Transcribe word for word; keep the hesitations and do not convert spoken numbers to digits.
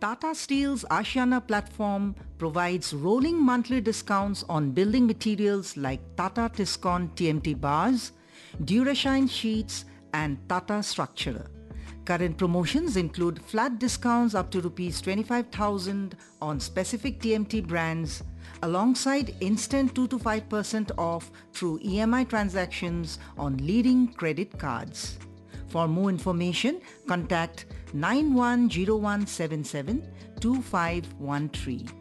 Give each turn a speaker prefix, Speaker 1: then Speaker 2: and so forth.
Speaker 1: Tata Steel's Ashiana platform provides rolling monthly discounts on building materials like Tata Tiscon T M T bars, Durashine sheets and Tata Structurer. Current promotions include flat discounts up to rupees twenty-five thousand on specific T M T brands, alongside instant two to five percent off through E M I transactions on leading credit cards. For more information, contact nine one zero one seven seven two five one three.